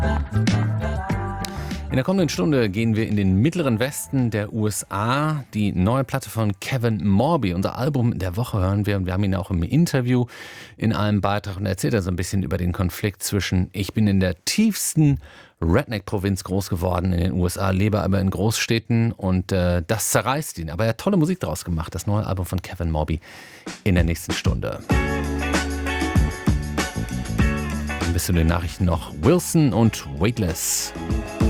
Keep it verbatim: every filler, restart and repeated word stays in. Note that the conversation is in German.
In der kommenden Stunde gehen wir in den mittleren Westen der U S A. Die neue Platte von Kevin Morby, unser Album der Woche, hören wir. Und wir haben ihn auch im Interview in einem Beitrag. Und er erzählt er so ein bisschen über den Konflikt zwischen, ich bin in der tiefsten Redneck-Provinz groß geworden in den U S A, lebe aber in Großstädten und äh, das zerreißt ihn. Aber er hat tolle Musik daraus gemacht. Das neue Album von Kevin Morby in der nächsten Stunde. Dann bis zu den Nachrichten noch Wilson und Weightless.